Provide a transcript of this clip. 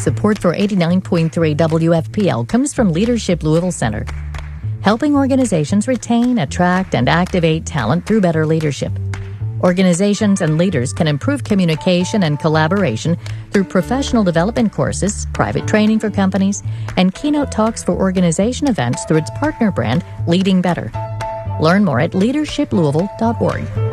Support for 89.3 WFPL comes from Leadership Louisville Center, helping organizations retain, attract, and activate talent through better leadership. Organizations and leaders can improve communication and collaboration through professional development courses, private training for companies, and keynote talks for organization events through its partner brand, Leading Better. Learn more at leadershiplouisville.org.